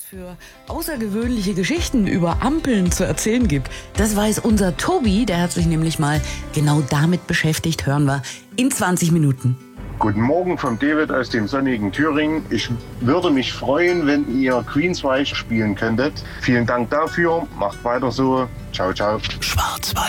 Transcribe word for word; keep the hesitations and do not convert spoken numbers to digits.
für außergewöhnliche Geschichten über Ampeln zu erzählen gibt, das weiß unser Tobi, der hat sich nämlich mal genau damit beschäftigt, hören wir in zwanzig Minuten. Guten Morgen vom David aus dem sonnigen Thüringen. Ich würde mich freuen, wenn ihr Queensryche spielen könntet. Vielen Dank dafür, macht weiter so. Ciao, ciao. Schwarzwald.